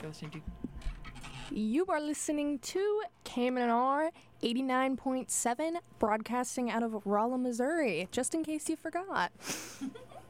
you're listening to. You are listening to KMNR 89.7, broadcasting out of Rolla, Missouri, just in case you forgot.